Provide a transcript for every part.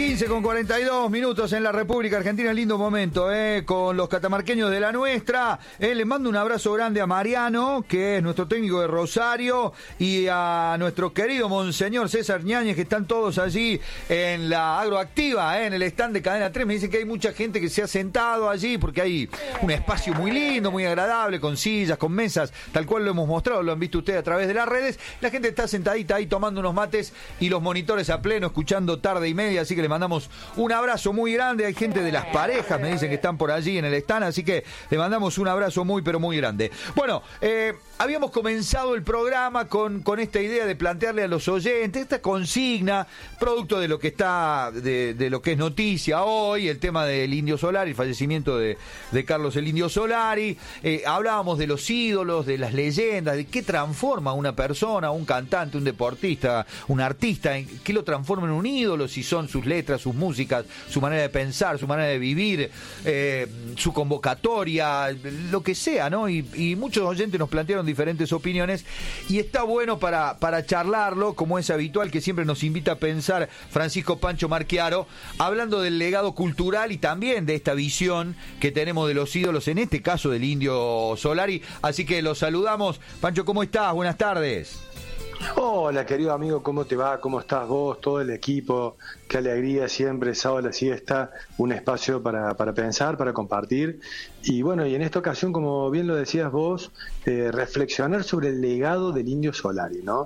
15:42 en la República Argentina, lindo momento, con los catamarqueños de la nuestra. Les mando un abrazo grande a Mariano, que es nuestro técnico de Rosario, y a nuestro querido Monseñor César Ñáñez, que están todos allí en la Agroactiva, en el stand de Cadena 3. Me dicen que hay mucha gente que se ha sentado allí porque hay un espacio muy lindo, muy agradable, con sillas, con mesas, tal cual lo hemos mostrado, lo han visto ustedes a través de las redes. La gente está sentadita ahí tomando unos mates y los monitores a pleno, escuchando Tarde y Media, así que le mandamos un abrazo muy grande. Hay gente de las parejas, me dicen que están por allí en el stand, así que le mandamos un abrazo muy, pero muy grande. Bueno, habíamos comenzado el programa con esta idea de plantearle a los oyentes esta consigna, producto de lo que está, de lo que es noticia hoy, el tema del Indio Solari, el fallecimiento de Carlos el Indio Solari. Hablábamos de los ídolos, de las leyendas, de qué transforma a una persona, un cantante, un deportista, un artista, qué lo transforma en un ídolo, si son sus letras, sus músicas, su manera de pensar, su manera de vivir, su convocatoria, lo que sea, ¿no? Y muchos oyentes nos plantearon diferentes opiniones y está bueno para charlarlo, como es habitual, que siempre nos invita a pensar Francisco Pancho Marchiaro, hablando del legado cultural y también de esta visión que tenemos de los ídolos, en este caso del Indio Solari. Así que los saludamos. Pancho, ¿cómo estás? Buenas tardes. Hola, querido amigo, ¿cómo te va? ¿Cómo estás vos? Todo el equipo, qué alegría siempre, sábado a la siesta, un espacio para pensar, para compartir. Y bueno, y en esta ocasión, como bien lo decías vos, reflexionar sobre el legado del Indio Solari, ¿no?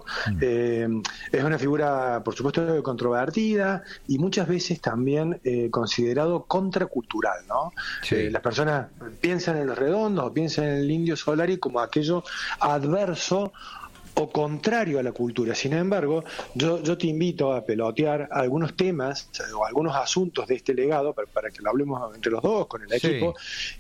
Es una figura, por supuesto, controvertida y muchas veces también considerado contracultural, ¿no? Sí. Las personas piensan en los redondos o piensan en el Indio Solari como aquello adverso o contrario a la cultura. Sin embargo, yo te invito a pelotear algunos temas o algunos asuntos de este legado para que lo hablemos entre los dos, con el equipo.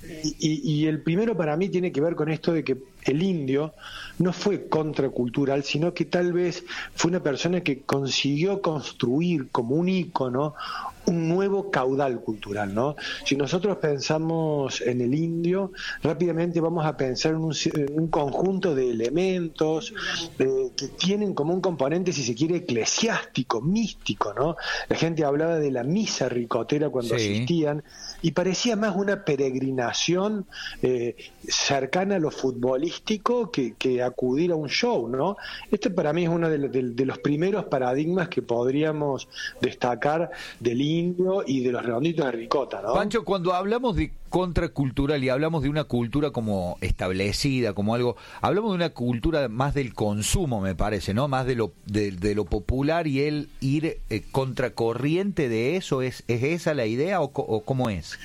Y el primero para mí tiene que ver con esto de que el indio no fue contracultural, sino que tal vez fue una persona que consiguió construir como un ícono un nuevo caudal cultural, ¿no? Si nosotros pensamos en el indio, rápidamente vamos a pensar en un conjunto de elementos que tienen como un componente, si se quiere, eclesiástico, místico, ¿no? La gente hablaba de la misa ricotera cuando asistían, y parecía más una peregrinación cercana a lo futbolístico que acudir a un show, ¿no? Este para mí es uno de los primeros paradigmas que podríamos destacar del indio y de los redonditos de ricota, ¿no? Pancho, cuando hablamos de contracultural y hablamos de una cultura como establecida, como algo, hablamos de una cultura más del consumo, me parece, ¿no? Más de lo popular, y el ir contracorriente de eso, ¿es esa la idea o cómo es?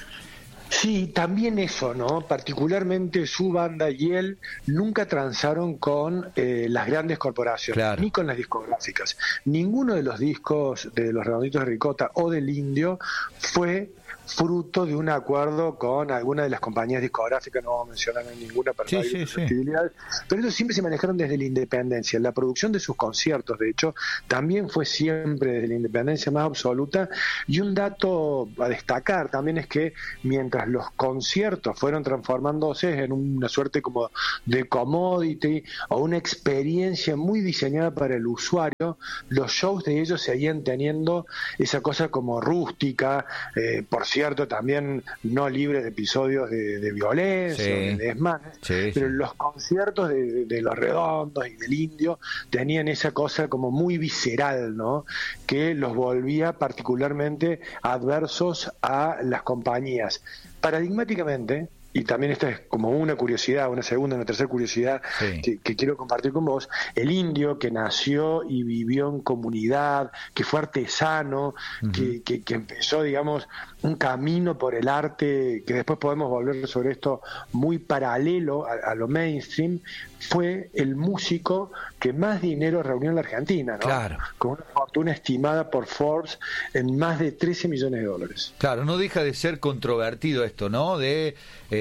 Sí, también eso, ¿no? Particularmente su banda y él nunca transaron con las grandes corporaciones, claro, ni con las discográficas. Ninguno de los discos de los Redonditos de Ricota o del Indio fue fruto de un acuerdo con alguna de las compañías discográficas, no vamos a mencionar ninguna para no herir susceptibilidad, pero ellos siempre se manejaron desde la independencia. La producción de sus conciertos, de hecho, también fue siempre desde la independencia más absoluta. Y un dato a destacar también es que mientras los conciertos fueron transformándose en una suerte como de commodity o una experiencia muy diseñada para el usuario, los shows de ellos seguían teniendo esa cosa como rústica, por cierto, también no libres de episodios de violencia, de desmanes, pero los conciertos de los Redondos y del Indio tenían esa cosa como muy visceral, ¿no? Que los volvía particularmente adversos a las compañías. Paradigmáticamente, y también esta es como una curiosidad, una segunda, una tercera curiosidad que quiero compartir con vos, el indio que nació y vivió en comunidad, que fue artesano, que empezó, digamos, un camino por el arte, que después podemos volver sobre esto, muy paralelo a lo mainstream, fue el músico que más dinero reunió en la Argentina, ¿no? Claro. Con una fortuna estimada por Forbes en más de 13 millones de dólares. Claro, no deja de ser controvertido esto, ¿no? De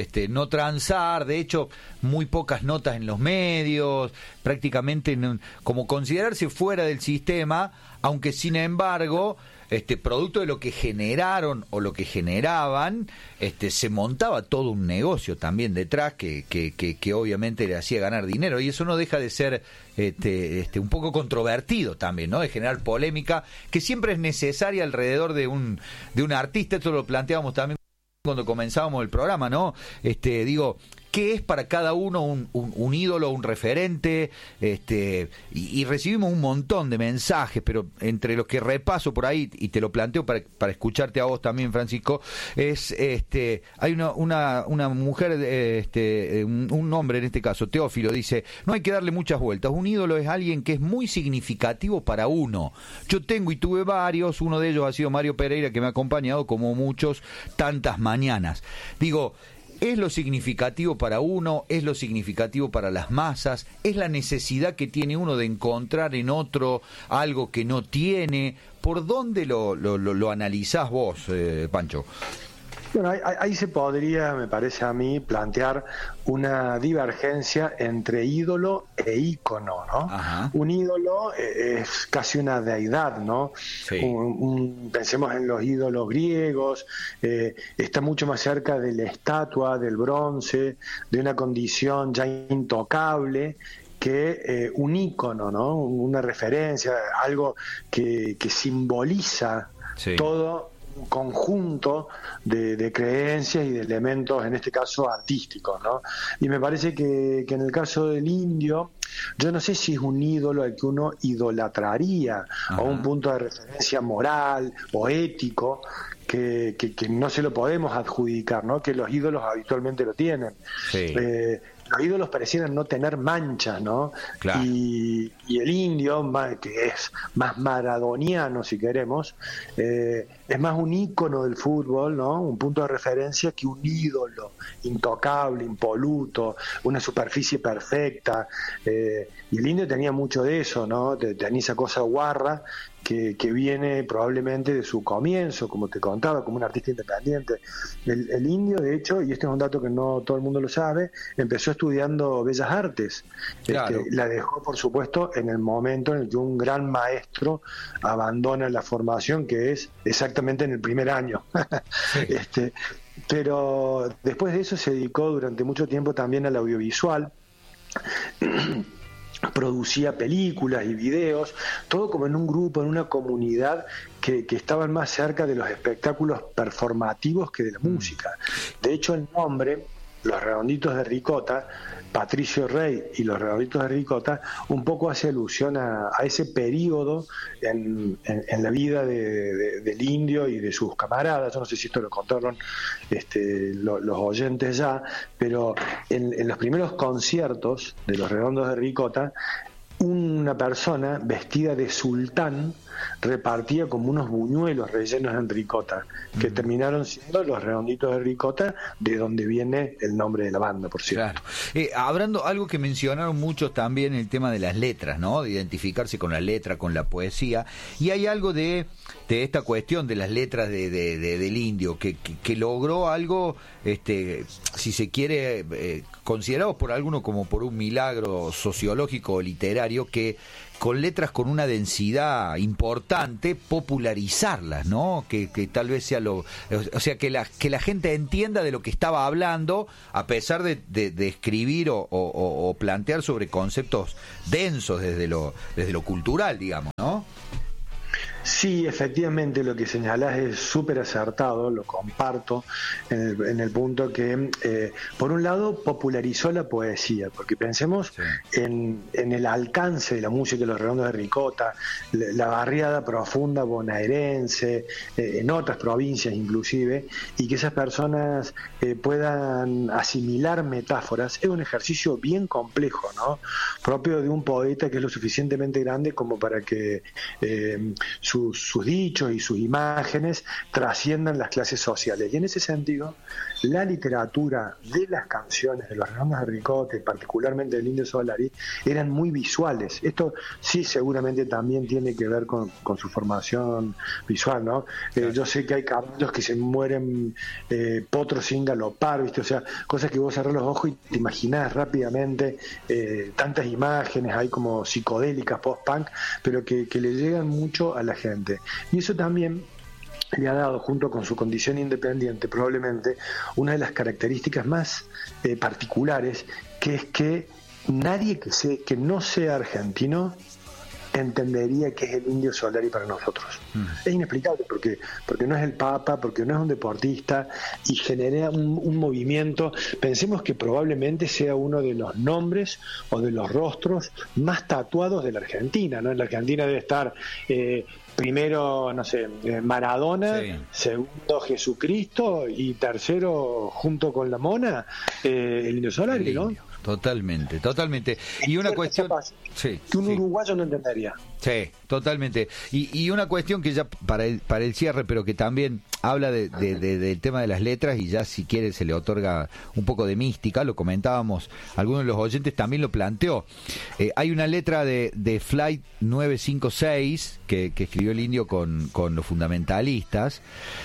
no transar, de hecho, muy pocas notas en los medios, prácticamente como considerarse fuera del sistema, aunque sin embargo producto de lo que generaron o lo que generaban, se montaba todo un negocio también detrás que obviamente le hacía ganar dinero, y eso no deja de ser un poco controvertido también, ¿no? De generar polémica que siempre es necesaria alrededor de un artista. Esto lo planteábamos también cuando comenzábamos el programa, ¿no? ¿Qué es para cada uno un ídolo, un referente? Y recibimos un montón de mensajes, pero entre los que repaso por ahí, y te lo planteo para escucharte a vos también, Francisco, hay una mujer, un hombre en este caso, Teófilo, dice: no hay que darle muchas vueltas, un ídolo es alguien que es muy significativo para uno. Yo tengo y tuve varios, uno de ellos ha sido Mario Pereira, que me ha acompañado como muchos, tantas mañanas. ¿Es lo significativo para uno? ¿Es lo significativo para las masas? ¿Es la necesidad que tiene uno de encontrar en otro algo que no tiene? ¿Por dónde lo analizás vos, Pancho? Bueno, ahí se podría, me parece a mí, plantear una divergencia entre ídolo e ícono, ¿no? Ajá. Un ídolo es casi una deidad, ¿no? Sí. Pensemos en los ídolos griegos, está mucho más cerca de la estatua, del bronce, de una condición ya intocable, que un ícono, ¿no? Una referencia, algo que simboliza todo un conjunto de creencias y de elementos, en este caso artísticos, ¿no? Y me parece que en el caso del indio, yo no sé si es un ídolo al que uno idolatraría, a un punto de referencia moral o ético, que no se lo podemos adjudicar, ¿no? Que los ídolos habitualmente lo tienen. Sí. Los ídolos parecieran no tener manchas, ¿no? Claro. Y el indio, que es más maradoniano, si queremos, es más un ícono del fútbol, ¿no? Un punto de referencia que un ídolo intocable, impoluto, una superficie perfecta. Y el indio tenía mucho de eso, ¿no? Tenía esa cosa guarra que viene probablemente de su comienzo, como te contaba, como un artista independiente. El indio, de hecho, y este es un dato que no todo el mundo lo sabe, empezó estudiando Bellas Artes. Claro. La dejó, por supuesto, en el momento en el que un gran maestro abandona la formación, que es exactamente en el primer año. Sí. Pero después de eso se dedicó durante mucho tiempo también al audiovisual. Producía películas y videos, todo como en un grupo, en una comunidad que estaban más cerca de los espectáculos performativos que de la música. De hecho, el nombre, Los Redonditos de Ricota, Patricio Rey y Los Redonditos de Ricota, un poco hace alusión a ese periodo en la vida del indio y de sus camaradas. Yo no sé si esto lo contaron los oyentes ya, pero en los primeros conciertos de Los Redondos de Ricota, una persona vestida de sultán repartía como unos buñuelos rellenos en ricota, que terminaron siendo Los Redonditos de Ricota, de donde viene el nombre de la banda, por cierto. Claro. Hablando, algo que mencionaron muchos también, el tema de las letras, ¿no? De identificarse con la letra, con la poesía, y hay algo de esta cuestión de las letras del indio, que logró algo, si se quiere, considerados por algunos como por un milagro sociológico o literario, que con letras con una densidad importante, popularizarlas, ¿no? Que tal vez sea o sea, que la gente entienda de lo que estaba hablando, a pesar de escribir o plantear sobre conceptos densos desde lo cultural, digamos, ¿no? Sí, efectivamente lo que señalás es súper acertado, lo comparto en el punto que, por un lado, popularizó la poesía, porque pensemos en el alcance de la música de Los Redondos de Ricota, la barriada profunda bonaerense, en otras provincias inclusive, y que esas personas puedan asimilar metáforas, es un ejercicio bien complejo, ¿no? Propio de un poeta que es lo suficientemente grande como para que sus dichos y sus imágenes trasciendan las clases sociales. Y en ese sentido, la literatura de las canciones de Los Redondos de Ricota, y particularmente del Indio Solari, eran muy visuales. Esto sí seguramente también tiene que ver con su formación visual, ¿no? Yo sé que hay caballos que se mueren potros sin galopar, ¿viste? O sea, cosas que vos cerrás los ojos y te imaginás rápidamente, tantas imágenes, hay como psicodélicas, post-punk, pero que le llegan mucho a la gente. Y eso también le ha dado, junto con su condición independiente, probablemente una de las características más particulares, que es que nadie que no sea argentino entendería que es el Indio Solari para nosotros. Es inexplicable porque no es el Papa, porque no es un deportista, y genera un movimiento. Pensemos que probablemente sea uno de los nombres o de los rostros más tatuados de la Argentina, ¿no? En la Argentina debe estar primero, no sé, Maradona, sí. Segundo Jesucristo y tercero, junto con la Mona, el Indio Solari, ¿no? Totalmente. Y una cuestión que un uruguayo no entendería. Sí, totalmente. Y una cuestión que ya para el cierre, pero que también habla del tema de las letras, y ya si quiere se le otorga un poco de mística, lo comentábamos, algunos de los oyentes también lo planteó. Hay una letra de Flight 956 que escribió el Indio con los fundamentalistas,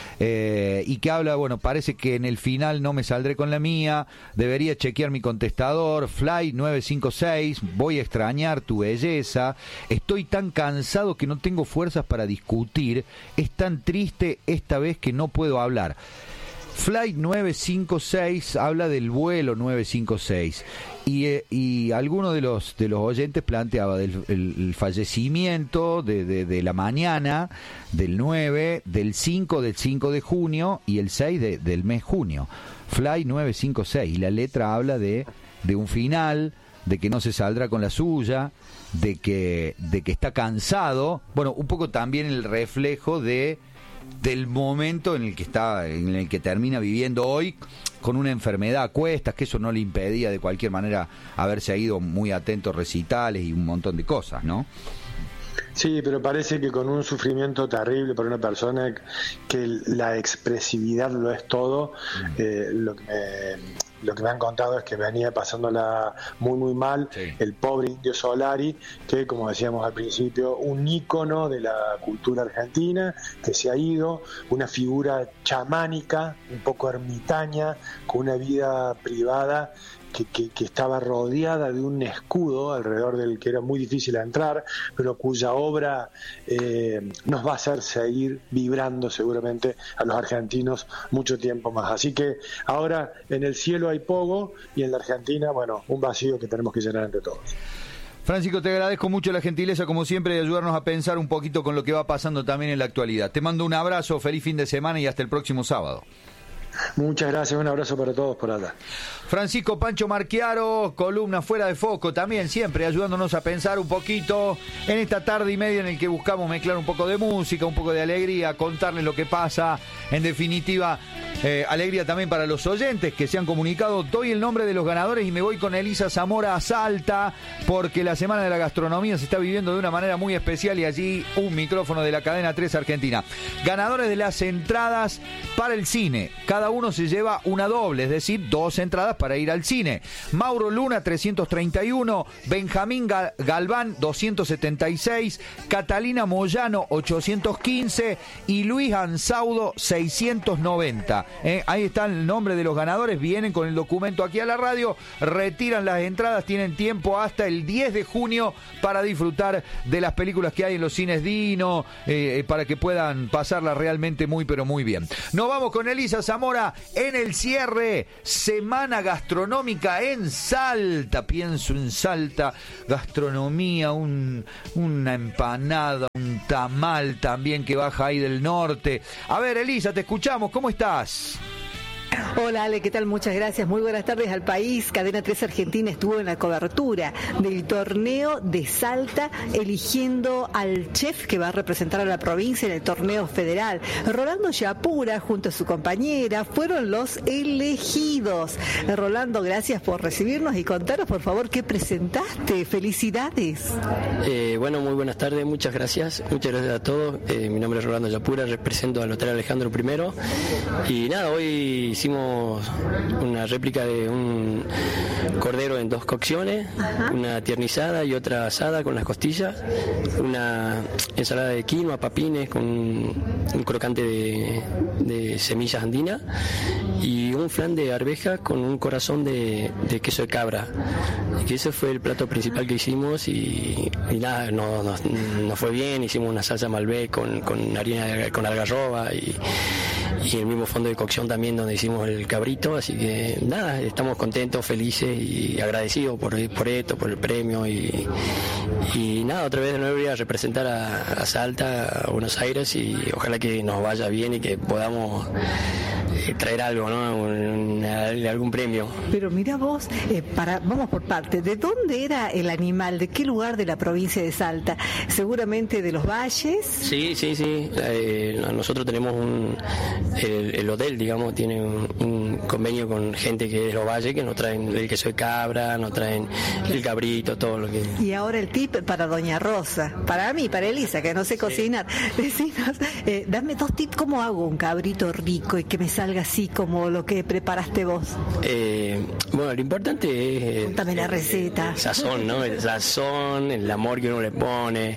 y que habla, bueno, parece que en el final no me saldré con la mía, debería chequear mi contestador, Flight 956, voy a extrañar tu belleza, estoy tan cansado que no tengo fuerzas para discutir, es tan triste esta vez que no puedo hablar. Flight 956 habla del vuelo 956 y alguno de los oyentes planteaba el fallecimiento de la mañana, del 9, del 5 de junio y el 6 del mes junio. Flight 956, y la letra habla de un final, de que no se saldrá con la suya, de que está cansado. Bueno, un poco también el reflejo del momento en el que termina viviendo hoy, con una enfermedad a cuestas, que eso no le impedía de cualquier manera haberse ido muy atento a recitales y un montón de cosas, ¿no? Sí, pero parece que con un sufrimiento terrible para una persona, que la expresividad lo es todo. Lo que me han contado es que venía pasándola muy muy mal, sí. El pobre Indio Solari, que como decíamos al principio, un ícono de la cultura argentina, que se ha ido, una figura chamánica, un poco ermitaña, con una vida privada que estaba rodeada de un escudo alrededor del que era muy difícil entrar, pero cuya obra nos va a hacer seguir vibrando seguramente a los argentinos mucho tiempo más. Así que ahora en el cielo hay pogo y en la Argentina, bueno, un vacío que tenemos que llenar entre todos. Francisco, te agradezco mucho la gentileza, como siempre, de ayudarnos a pensar un poquito con lo que va pasando también en la actualidad. Te mando un abrazo, feliz fin de semana y hasta el próximo sábado. Muchas gracias, un abrazo para todos por allá. Francisco Pancho Marchiaro, columna Fuera de Foco, también siempre ayudándonos a pensar un poquito en esta tarde y media en el que buscamos mezclar un poco de música, un poco de alegría, contarles lo que pasa, en definitiva, alegría también para los oyentes que se han comunicado. Doy el nombre de los ganadores y me voy con Elisa Zamora a Salta, porque la Semana de la Gastronomía se está viviendo de una manera muy especial y allí un micrófono de la cadena 3 Argentina. Ganadores de las entradas para el cine, cada uno se lleva una doble, es decir, 2 entradas para ir al cine. Mauro Luna, 331, Benjamín Galván, 276, Catalina Moyano, 815 y Luis Ansaudo, 690. Ahí está el nombre de los ganadores, vienen con el documento aquí a la radio, retiran las entradas, tienen tiempo hasta el 10 de junio para disfrutar de las películas que hay en los cines Dino, para que puedan pasarla realmente muy pero muy bien. Nos vamos con Elisa Zamora en el cierre, Semana Gastronómica en Salta. Pienso en Salta, gastronomía, una empanada, un tamal también que baja ahí del norte. A ver, Elisa, te escuchamos, ¿cómo estás? Hola Ale, ¿qué tal? Muchas gracias, muy buenas tardes al país. Cadena 3 Argentina estuvo en la cobertura del torneo de Salta, eligiendo al chef que va a representar a la provincia en el torneo federal. Rolando Yapura junto a su compañera fueron los elegidos. Rolando, gracias por recibirnos y contanos por favor qué presentaste. Felicidades. Bueno, muy buenas tardes, muchas gracias a todos. Mi nombre es Rolando Yapura, represento al Hotel Alejandro I y nada, hoy hicimos una réplica de un cordero en 2 cocciones, una tiernizada y otra asada con las costillas, una ensalada de quinoa, papines con un crocante de semillas andinas y un flan de arveja con un corazón de queso de cabra. Y ese fue el plato principal que hicimos y nada, nos fue bien. Hicimos una salsa Malbec con harina, con algarroba y el mismo fondo de cocción también donde hicimos el cabrito, así que nada, estamos contentos, felices y agradecidos por esto, por el premio y nada, otra vez de nuevo voy a representar a Salta, a Buenos Aires y ojalá que nos vaya bien y que podamos traer algo, ¿no? Algún premio. Pero mira vos, vamos por partes, ¿de dónde era el animal? ¿De qué lugar de la provincia de Salta? Seguramente de los valles. Sí. Nosotros tenemos el hotel, digamos, tiene un convenio con gente que es de los valles, que nos traen el queso de cabra, nos traen el cabrito, todo lo que... Y ahora el tip para Doña Rosa, para mí, para Elisa, que no sé cocinar. Decinos, dame 2 tips, ¿cómo hago un cabrito rico y que me salga así como lo que preparaste vos? Bueno, lo importante es... Contame la receta. El sazón, ¿no? El sazón, el amor que uno le pone,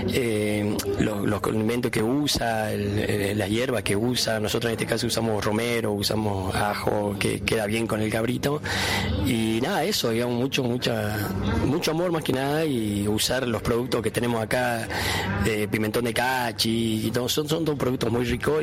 los condimentos que usa, la hierba que usa. Nosotros en este caso usamos romero, usamos ajo, que queda bien con el cabrito. Y nada, eso, digamos, mucho amor más que nada, y usar los productos que tenemos acá, pimentón de cachi, y todo, son todos productos muy ricos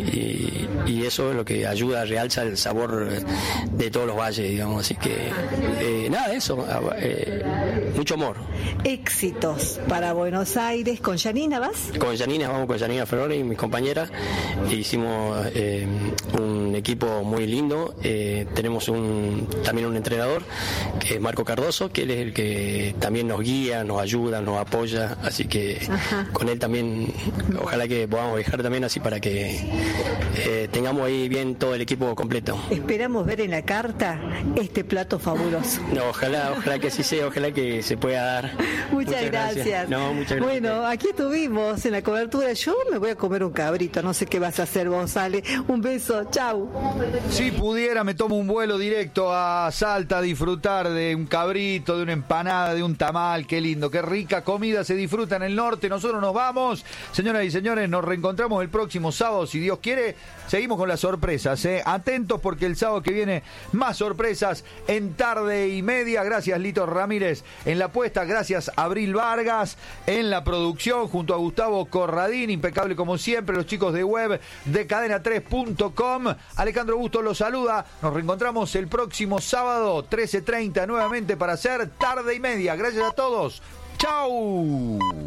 y eso es lo que ayuda, realza el sabor de todos los valles, digamos, así que nada, eso, mucho amor. Éxitos para Buenos Aires. ¿Con Janina vas? Con Janina, vamos con Janina Ferroni y mis compañeras. Hicimos un equipo muy lindo. Tenemos también un entrenador, que es Marco Cardoso, que él es el que también nos guía, nos ayuda, nos apoya, así que con él también ojalá que podamos viajar también, así para que tengamos ahí bien todo el equipo completo. Esperamos ver en la carta este plato fabuloso. No, ojalá que así sea, ojalá que se pueda dar. Muchas gracias. No, muchas gracias. Bueno, aquí estuvimos en la cobertura. Yo me voy a comer un cabrito, no sé qué vas a hacer vos, Ale. Un beso, chau. Si pudiera, me tomo un vuelo directo a Salta a disfrutar de un cabrito, de una empanada, de un tamal. Qué lindo, qué rica comida se disfruta en el norte. Nosotros nos vamos. Señoras y señores, nos reencontramos el próximo sábado, si Dios quiere. Seguimos con las sorpresas, atentos, porque el sábado que viene más sorpresas en Tarde y Media. Gracias, Lito Ramírez, en la puesta. Gracias, Abril Vargas en la producción, junto a Gustavo Corradín, impecable como siempre, los chicos de web de cadena3.com. Alejandro Busto los saluda. Nos reencontramos el próximo sábado 13:30 nuevamente para hacer Tarde y Media. Gracias a todos. ¡Chau!